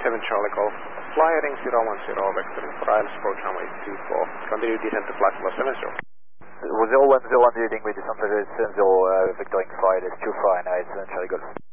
Charlie Golf. Fly heading 010, vectoring for ILS approach runway 24. Continue descent to flight level 70. Was 0101 leading with descent level 70, vectoring for ILS 24 and ILS Charlie Golf.